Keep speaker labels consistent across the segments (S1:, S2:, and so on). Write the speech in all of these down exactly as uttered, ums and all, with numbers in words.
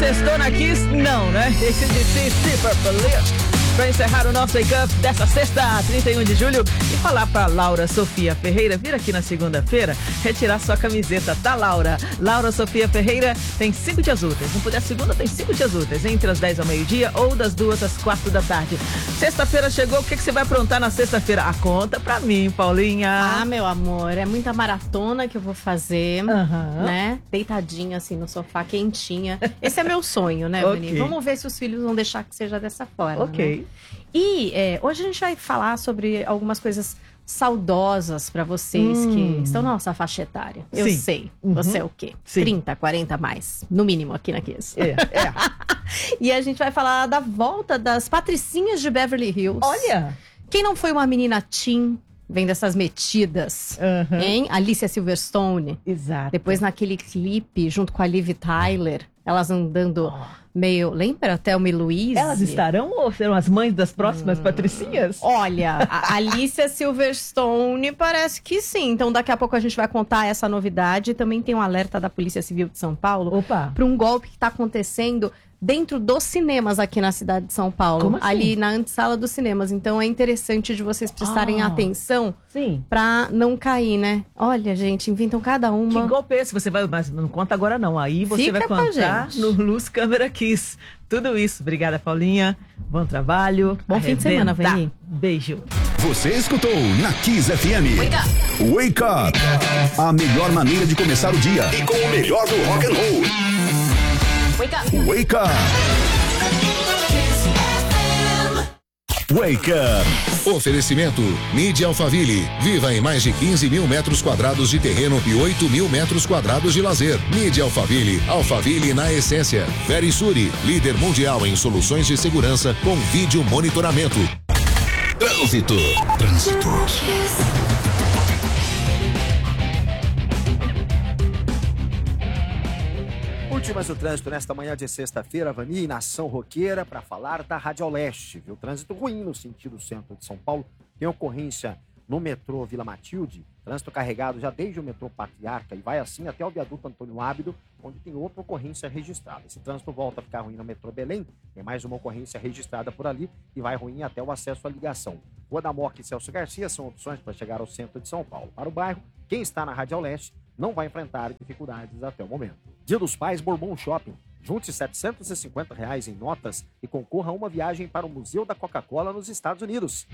S1: sextou na Kiss? Não, né? Esse de si, Super Police. Para encerrar o nosso Wake Up dessa sexta, trinta e um de julho, e falar pra Laura Sofia Ferreira vir aqui na segunda-feira retirar sua camiseta, tá, Laura? Laura Sofia Ferreira tem cinco dias úteis. Não puder segunda, tem cinco dias úteis, entre as dez ao meio-dia ou das duas às quatro da tarde. Sexta-feira chegou, o que, que você vai aprontar na sexta-feira? A conta pra mim, Paulinha.
S2: Ah, meu amor, é muita maratona que eu vou fazer,
S1: uhum.
S2: né? Deitadinha assim no sofá, quentinha. Esse é meu sonho, né, Vani?
S1: Okay.
S2: Vamos ver se os filhos vão deixar que seja dessa forma.
S1: Ok.
S2: Né? E é, hoje a gente vai falar sobre algumas coisas saudosas pra vocês hum. que estão na nossa faixa etária. Eu
S1: Sim.
S2: sei.
S1: Uhum.
S2: Você é o quê?
S1: Sim.
S2: trinta, quarenta mais, no mínimo aqui na Kiss.
S1: É, é.
S2: E a gente vai falar da volta das Patricinhas de Beverly Hills.
S1: Olha!
S2: Quem não foi uma menina teen, vem dessas metidas,
S1: uhum.
S2: hein? Alicia Silverstone.
S1: Exato.
S2: Depois naquele clipe, junto com a Liv Tyler, elas andando oh. meio... Lembra? Thelma e Louise?
S1: Elas estarão ou serão as mães das próximas hum. Patricinhas?
S2: Olha, a Alicia Silverstone parece que sim. Então daqui a pouco a gente vai contar essa novidade. Também tem um alerta da Polícia Civil de São Paulo para um golpe que está acontecendo dentro dos cinemas aqui na cidade de São Paulo.
S1: Como assim?
S2: Ali na antessala dos cinemas. Então é interessante de vocês prestarem
S1: ah,
S2: atenção
S1: sim.
S2: pra não cair, né? Olha, gente, inventam cada uma.
S1: Que golpe é esse? Você vai, mas não conta agora não. Aí você
S2: Fica
S1: vai contar no Luz Câmera Kiss. Tudo isso. Obrigada, Paulinha. Bom trabalho.
S2: Bom fim de semana, Vani.
S1: Beijo.
S3: Você escutou na Kiss F M. Wake Up. Wake Up. A melhor maneira de começar o dia. E com o melhor do rock and roll.
S2: Wake Up.
S3: Wake Up. Wake Up.
S4: Oferecimento Mídia Alphaville. Viva em mais de quinze mil metros quadrados de terreno e oito mil metros quadrados de lazer. Mídia Alphaville. Alphaville na essência. Verisuri, líder mundial em soluções de segurança com vídeo monitoramento. Trânsito. Trânsito.
S5: Últimas do trânsito nesta manhã de sexta-feira, Vani, nação roqueira, para falar da Radial Leste. Viu? Trânsito ruim no sentido centro de São Paulo. Tem ocorrência no metrô Vila Matilde. Trânsito carregado já desde o metrô Patriarca e vai assim até o viaduto Antônio Ábido, onde tem outra ocorrência registrada. Esse trânsito volta a ficar ruim no metrô Belém. Tem mais uma ocorrência registrada por ali e vai ruim até o acesso à ligação. Rua da Moca e Celso Garcia são opções para chegar ao centro de São Paulo. Para o bairro, quem está na Radial Leste não vai enfrentar dificuldades até o momento. Dia dos Pais Bourbon Shopping. Junte setecentos e cinquenta reais em notas e concorra a uma viagem para o Museu da Coca-Cola nos Estados Unidos.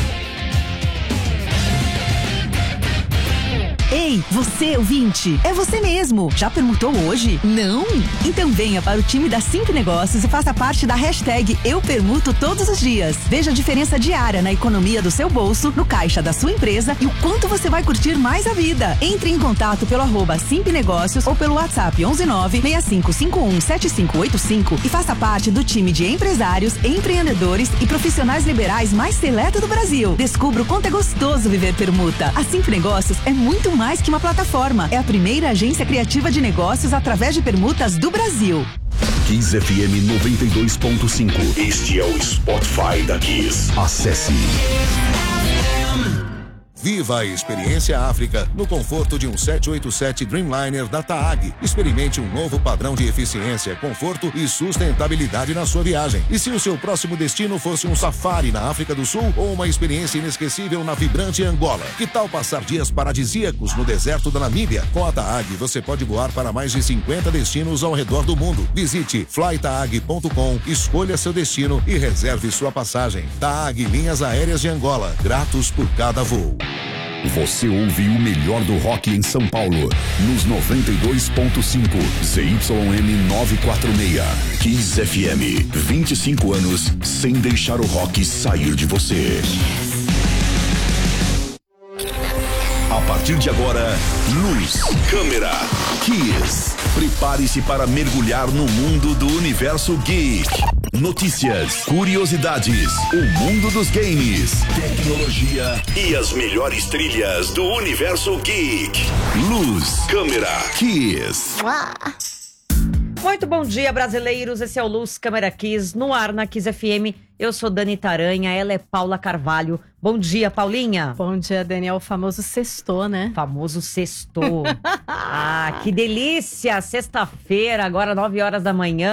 S6: Ei, você ouvinte, é você mesmo. Já permutou hoje? Não? Então venha para o time da Simp Negócios e faça parte da hashtag Eu Permuto todos os dias. Veja a diferença diária na economia do seu bolso, no caixa da sua empresa e o quanto você vai curtir mais a vida. Entre em contato pelo arroba Simp Negócios ou pelo WhatsApp onze nove seis cinco cinco um sete cinco oito cinco e faça parte do time de empresários, empreendedores e profissionais liberais mais seleto do Brasil. Descubra o quanto é gostoso viver permuta. A Simp Negócios é muito mais que uma plataforma. É a primeira agência criativa de negócios através de permutas do Brasil.
S3: Kiss F M noventa e dois ponto cinco. Este é o Spotify da Kiss. Acesse.
S4: Viva a experiência África no conforto de um sete oito sete Dreamliner da Taag. Experimente um novo padrão de eficiência, conforto e sustentabilidade na sua viagem. E se o seu próximo destino fosse um safari na África do Sul ou uma experiência inesquecível na vibrante Angola? Que tal passar dias paradisíacos no deserto da Namíbia? Com a Taag você pode voar para mais de cinquenta destinos ao redor do mundo. Visite fly taag ponto com, escolha seu destino e reserve sua passagem. Taag Linhas Aéreas de Angola, gratos por cada voo.
S3: Você ouve o melhor do rock em São Paulo, nos noventa e dois ponto cinco, Z Y M novecentos e quarenta e seis. Kiss F M, vinte e cinco anos sem deixar o rock sair de você. A partir de agora, luz, câmera, Kiss. Prepare-se para mergulhar no mundo do universo geek. Notícias, curiosidades, o mundo dos games, tecnologia e as melhores trilhas do universo geek. Luz, câmera, Kiss.
S1: Muito bom dia, brasileiros. Esse é o Luz Câmera Kiss, no ar na Kiss F M. Eu sou Dani Taranha, ela é Paula Carvalho. Bom dia, Paulinha.
S2: Bom dia, Daniel. O famoso sextou, né?
S1: Famoso sextou. Ah, que delícia! Sexta-feira, agora nove horas da manhã.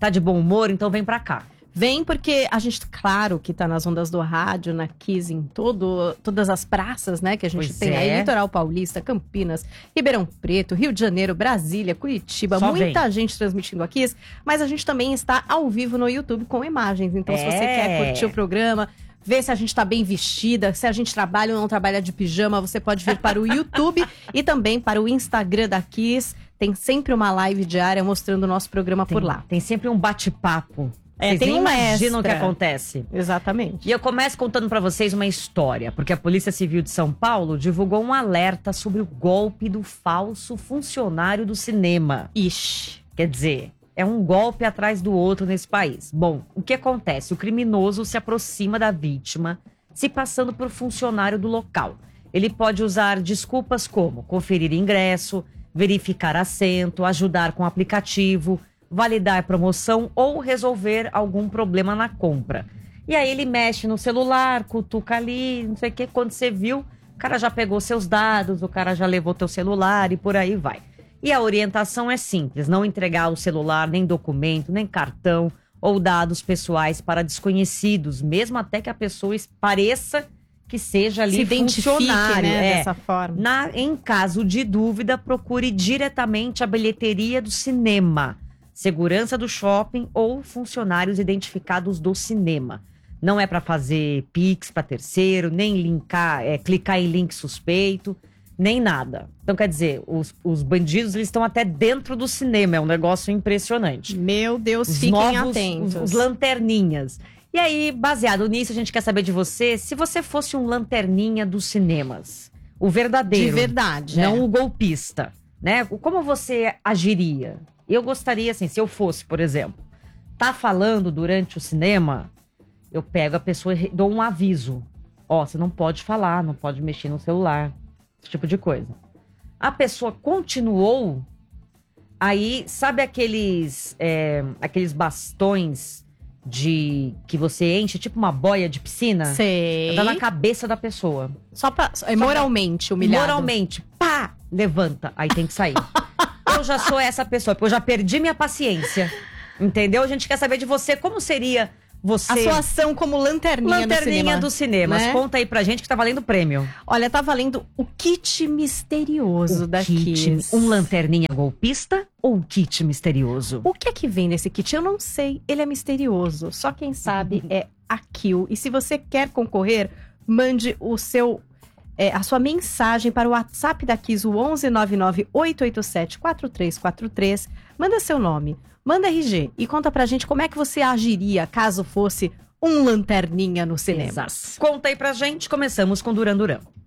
S7: tá de bom humor, então vem pra cá.
S2: Vem porque a gente, claro, que tá nas ondas do rádio, na Kiss, em todo, todas as praças, né, que a gente
S7: Pois
S2: tem
S7: é.
S2: aí, Litoral Paulista, Campinas, Ribeirão Preto, Rio de Janeiro, Brasília, Curitiba,
S7: Só
S2: muita
S7: vem.
S2: gente transmitindo a Kiss, mas a gente também está ao vivo no YouTube com imagens, então se você
S7: É.
S2: quer curtir o programa, ver se a gente tá bem vestida, se a gente trabalha ou não trabalha de pijama, você pode vir para o YouTube e também para o Instagram da Kiss, tem sempre uma live diária mostrando o nosso programa
S7: Tem,
S2: por lá.
S7: tem sempre um bate-papo.
S2: É,
S7: Vocês
S2: tem
S7: nem
S2: um
S7: imaginam o que
S2: extra.
S7: acontece.
S2: Exatamente.
S7: E eu começo contando pra vocês uma história, porque a Polícia Civil de São Paulo divulgou um alerta sobre o golpe do falso funcionário do cinema.
S2: Ixi.
S7: Quer dizer, é um golpe atrás do outro nesse país. Bom, o que acontece? O criminoso se aproxima da vítima, se passando por funcionário do local. Ele pode usar desculpas como conferir ingresso, verificar assento, ajudar com o aplicativo, validar promoção ou resolver algum problema na compra. E aí ele mexe no celular, cutuca ali, não sei o que. Quando você viu, o cara já pegou seus dados, o cara já levou teu celular e por aí vai. E a orientação é simples, não entregar o celular, nem documento, nem cartão ou dados pessoais para desconhecidos, mesmo até que a pessoa pareça que seja ali
S2: Se identifique,
S7: funcionário.
S2: né,
S7: é.
S2: dessa forma.
S7: Na, em caso de dúvida, procure diretamente a bilheteria do cinema, segurança do shopping ou funcionários identificados do cinema. Não é para fazer Pix para terceiro, nem linkar, é, clicar em link suspeito, nem nada. Então, quer dizer, os, os bandidos eles estão até dentro do cinema, é um negócio impressionante.
S2: Meu Deus,
S7: Os
S2: fiquem
S7: novos,
S2: atentos.
S7: Os, os lanterninhas. E aí, baseado nisso, a gente quer saber de você, se você fosse um lanterninha dos cinemas, o verdadeiro.
S2: De verdade,
S7: Não
S2: é.
S7: o golpista, né? Como você agiria? Eu gostaria, assim, se eu fosse, por exemplo, tá falando durante o cinema, eu pego a pessoa e dou um aviso. Ó, você não pode falar, não pode mexer no celular, esse tipo de coisa. A pessoa continuou, aí, sabe aqueles, é, aqueles bastões de que você enche, tipo uma boia de piscina?
S2: Sei.
S7: Dá na cabeça da pessoa.
S2: Só pra... É moralmente humilhado.
S7: Moralmente, pá, levanta, aí tem que sair. Eu já sou essa pessoa, porque eu já perdi minha paciência. Entendeu? A gente quer saber de você, como seria você...
S2: A sua ação como lanterninha,
S7: Lanterninha
S2: no
S7: dos
S2: cinema,
S7: cinemas.
S2: né?
S7: Conta aí pra gente que tá valendo prêmio.
S2: Olha, tá valendo o kit misterioso
S7: O
S2: da
S7: kit,
S2: Kiss.
S7: um lanterninha golpista ou um kit misterioso?
S2: O que é que vem nesse kit? Eu não sei, ele é misterioso. Só quem sabe é a Kill. E se você quer concorrer, mande o seu, é, a sua mensagem para o WhatsApp da Kiss, o onze nove nove oito oito sete quatro três quatro três. Manda seu nome, manda R G e conta pra gente como é que você agiria caso fosse um lanterninha no cinema.
S7: Exato. Conta aí pra gente, começamos com Duran Duran.